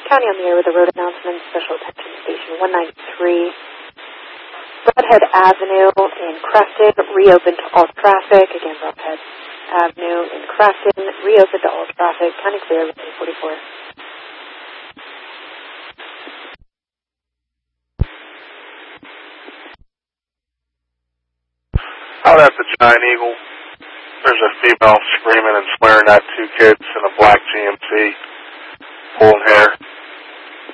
County on the air with a road announcement. Special attention station 193. Broadhead Avenue in Creston reopened to all traffic. Again, Broadhead Avenue in Creston reopened to all traffic. County clear with 844. Out at the Giant Eagle, there's a female screaming and swearing at two kids in a black GMC, pulling hair.